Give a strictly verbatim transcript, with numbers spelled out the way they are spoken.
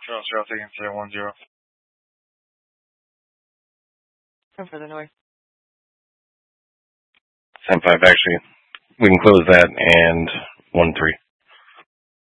Charles Charles taking zero one zero. Come for the north. ten five, actually, we can close that and one three.